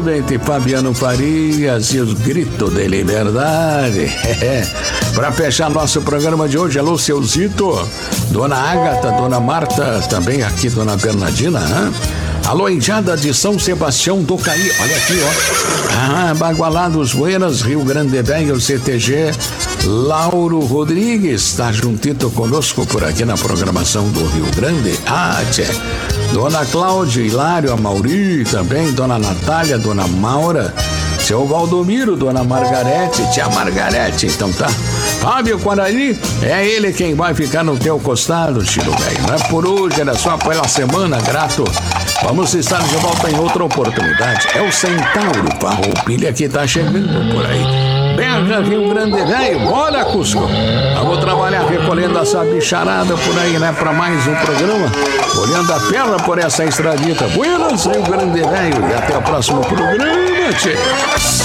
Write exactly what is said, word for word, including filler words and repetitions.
Prudente, Fabiano Farias e os gritos de liberdade. Para fechar nosso programa de hoje, alô, seu Zito, Dona Ágata, Dona Marta, também aqui, Dona Bernardina, hein? Alô, Indiada de São Sebastião do Caí, olha aqui, ó. Ah, Bagualados, Buenas, Rio Grande Velho, C T G, Lauro Rodrigues, está juntito conosco por aqui na programação do Rio Grande. Ah, tchê. Dona Cláudia, Hilário, Amauri, também, Dona Natália, Dona Maura, seu Valdomiro, Dona Margarete, tia Margarete, então tá. Fábio Quaraí, é ele quem vai ficar no teu costado, Chilo velho. Não é por hoje, era só pela semana, grato. Vamos estar de volta em outra oportunidade. É o Centauro Farroupilha que tá chegando por aí. Berra, Rio Grande Velho, bora, Cusco. Vamos trabalhar recolhendo essa bicharada por aí, né? Pra mais um programa. Olhando a perna por essa estradita. Buenas, Rio Grande Velho. E até o próximo programa, tchê.